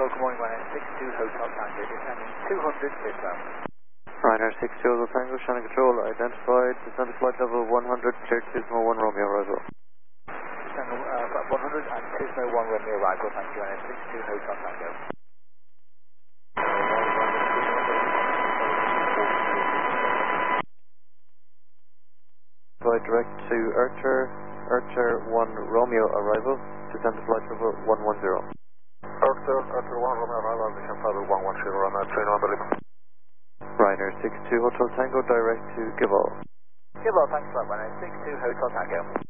good morning, Ryanair 62 Hotel Tango, descending 200 Bisbal. Ryanair 62 Hotel Tango, Shannon Control, identified, descend to flight level 100, cleared Tismo 1 Romeo, arrival. Descend 100 and Tismo 1 Romeo, arrival, thank you, Ryanair 62 Hotel Tango. Flight direct to Archer 1 Romeo, arrival, descend to flight level 110. Archer 1 Romeo, arrival, descend to level 110, Ryanair 39 Lima. Ryanair 62 Hotel Tango, direct to Gibal. Gibal, thanks for that, Ryanair 62 Hotel Tango.